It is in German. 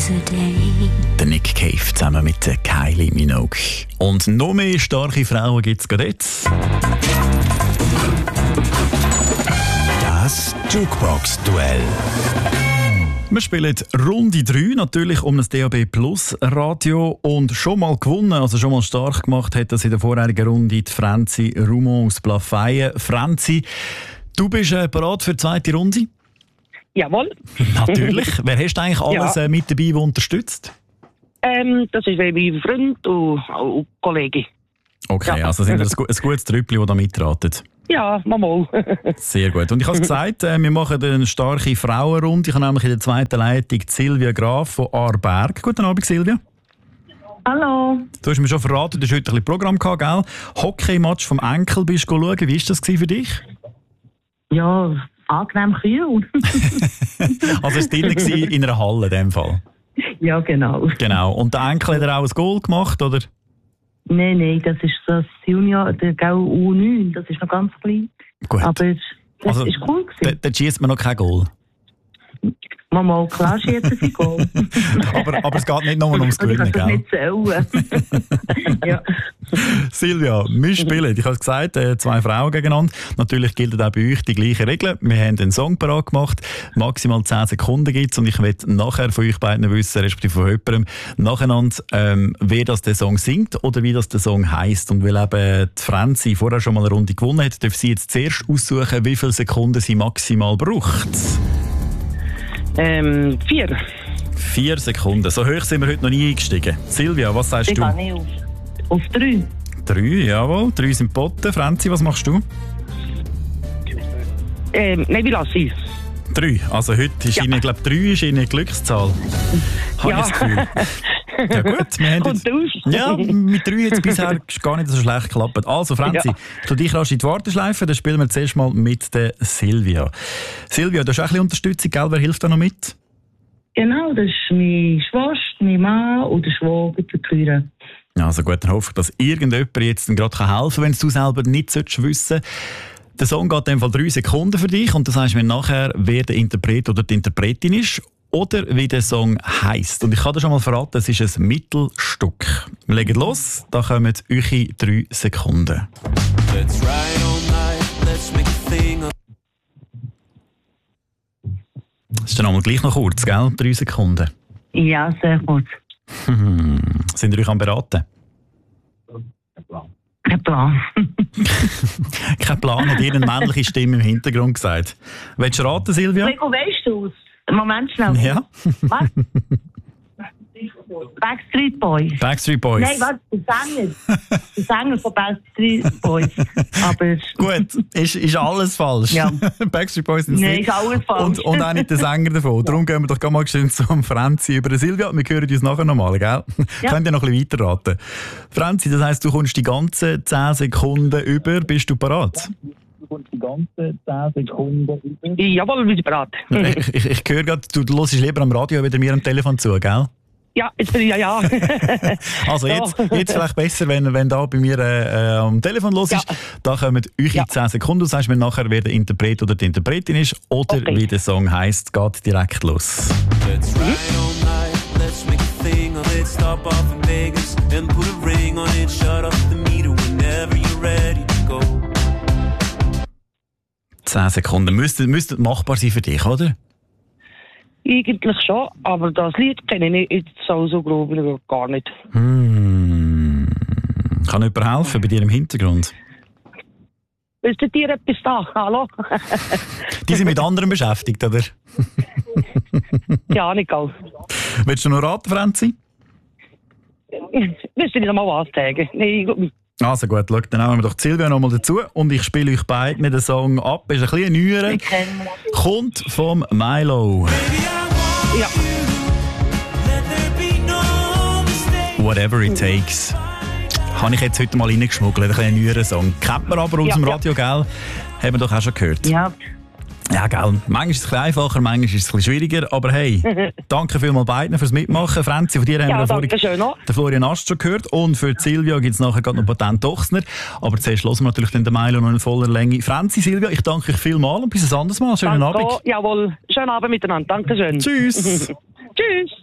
Der Nick Cave zusammen mit der Kylie Minogue. Und noch mehr starke Frauen gibt es gerade jetzt. Das Jukebox-Duell. Wir spielen Runde 3, natürlich um das DAB Plus Radio. Und schon mal gewonnen, also schon mal stark gemacht, hat das in der vorherigen Runde die Franzi Rumon aus Plafeyen. Franzi, du bist bereit für die zweite Runde? Jawohl. Natürlich. Wer hast du eigentlich alles mit dabei, der unterstützt? Das ist mein Freund und Kollege. Okay, also sind das ein gutes Trüppli, das da mitratet? Ja, mal. Sehr gut. Und ich habe es gesagt, wir machen eine starke Frauenrunde. Ich habe nämlich in der zweiten Leitung Silvia Graf von Aarberg. Guten Abend, Silvia. Hallo. Du hast mir schon verraten, du hast heute ein bisschen Programm gehabt, gell? Hockey-Match vom Enkel bist du schauen. Wie war das für dich? Ja, angenehm kühl. Also es war drinnen in einer Halle in dem Fall? Ja, genau. Genau. Und der Enkel hat auch ein Goal gemacht, oder? Nein, das ist das Junior, der U9, das ist noch ganz klein. Gut. Aber das ist cool gewesen. Dann schießt man noch kein Goal. Mama, klar schießen sie Goal. aber es geht nicht nur ums Gewinnen, gell? Ich kann das nicht zählen. Ja. Silvia, wir spielen. Ich habe gesagt, zwei Frauen gegeneinander. Natürlich gilt auch bei euch die gleichen Regeln. Wir haben einen Song parat gemacht. Maximal 10 Sekunden gibt es. Und ich möchte nachher von euch beiden wissen, respektive von jemandem, nacheinander, wer das der Song singt oder wie das der Song heisst. Und weil eben die Franzi vorher schon mal eine Runde gewonnen hat, darf sie jetzt zuerst aussuchen, wie viele Sekunden sie maximal braucht. 4. 4 Sekunden. So hoch sind wir heute noch nie eingestiegen. Silvia, was sagst du? Ich gehe auf 3. 3, jawohl. 3 sind Botten. Franzi, was machst du? Nein, wie lasse ich 3. Also heute ist Ihnen, glaube ich, 3 ist Ihnen eine Glückszahl. Habe ich das Gefühl. Ja gut, wir haben jetzt, ja, mit 3 jetzt bisher gar nicht so schlecht geklappt. Also Franzi, ich tue dich rasch in die Warteschleife, dann spielen wir zuerst mal mit der Silvia. Silvia, du hast auch ein bisschen Unterstützung, gell? Wer hilft da noch mit? Genau, das ist meine Schwester, mein Mann und der Schwager, der Küre. Also gut, dann hoffe ich, dass irgendjemand jetzt gerade helfen kann, wenn du selber nicht wissen solltest. Der Song geht in dem Fall 3 Sekunden für dich und du sagst mir nachher, wer der Interpret oder die Interpretin ist oder wie der Song heisst. Und ich kann dir schon mal verraten, es ist ein Mittelstück. Wir legen los, da kommen eure 3 Sekunden. Let's ride all night, let's make a thing of... Das ist dann einmal gleich noch kurz, gell? 3 Sekunden. Ja, sehr kurz. Sind ihr euch am Beraten? Kein Plan. Kein Plan, hat ihr eine männliche Stimme im Hintergrund gesagt. Willst du raten, Silvia? Rico, weißt du es? Moment schnell. Ja. Was? Backstreet Boys. Backstreet Boys. Nein, was? Der Sänger von Backstreet Boys. Aber... Gut, ist alles falsch. Ja. Backstreet Boys sind es Nein, nicht. ist alles falsch. Und auch nicht der Sänger davon. Darum gehen wir doch mal schön zum Franzi über Silvia. Wir hören uns nachher nochmal, gell? Ja. Könnt ihr noch ein bisschen weiterraten. Franzi, das heisst, du kommst die ganzen 10 Sekunden über. Bist du bereit? Du kommst die ganzen 10 Sekunden. Jawohl, bin ich bereit. Ich höre gerade, du hörst lieber am Radio wieder mir am Telefon zu, gell? Ja, jetzt bin ich ja. Also jetzt vielleicht besser, wenn da bei mir am Telefon los ist. Ja. Da kommen eure 10 Sekunden. Du sagst mir nachher, wer der Interpret oder die Interpretin ist oder wie der Song heisst. Geht direkt los. Let's ride all night, let's make a thing of it. Stop off in Vegas and put a ring on it. Shut off the meter whenever you're ready to go. 10 Sekunden. Müsste machbar sein für dich, oder? Eigentlich schon, aber das Lied kenne ich nicht so grob gar nicht. Kann jemand helfen bei dir im Hintergrund? Ist dir etwas da? Hallo? Die sind mit anderen beschäftigt, oder? Ja, nicht all. Willst du noch raten, Franzi? Willst du nicht einmal was sagen? Nein, ich glaube nicht. Also gut, schau, dann nehmen wir doch Silvia noch mal dazu und ich spiele euch beiden den Song ab. Ist ein bisschen neuer. Kommt vom Milo. Ja. Whatever it takes. Habe ich jetzt heute mal reingeschmuggelt, ein bisschen neueren Song. Kennt man aber aus dem Radio, gell? Haben wir doch auch schon gehört. Ja. Ja, gell. Manchmal ist es ein bisschen einfacher, manchmal ist es ein bisschen schwieriger. Aber hey, danke vielmals beiden fürs Mitmachen. Franzi, von dir haben wir vorhin den Florian Ast schon gehört. Und für Silvia gibt es nachher gerade noch Patent Ochsner. Aber zuerst hören wir natürlich den Milo noch in voller Länge. Franzi, Silvia, ich danke euch vielmals und bis ein anderes Mal. Schönen Abend. Jawohl, schönen Abend miteinander. Dankeschön. Tschüss. Tschüss.